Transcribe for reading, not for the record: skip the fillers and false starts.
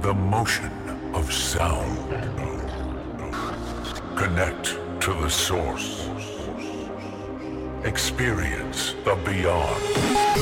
the motion of sound. Connect to the source. Experience the beyond.